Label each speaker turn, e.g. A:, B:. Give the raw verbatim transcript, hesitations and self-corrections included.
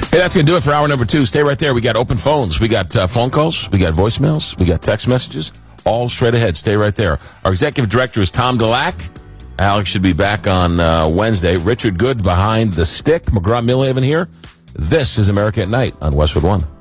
A: Hey, that's going to do it for hour number two. Stay right there. We got open phones. We got uh, phone calls. We got voicemails. We got text messages. All straight ahead. Stay right there. Our executive director is Tom Delac. Alex should be back on uh, Wednesday. Richard Good behind the stick. McGraw Millhaven here. This is America at Night on Westwood One.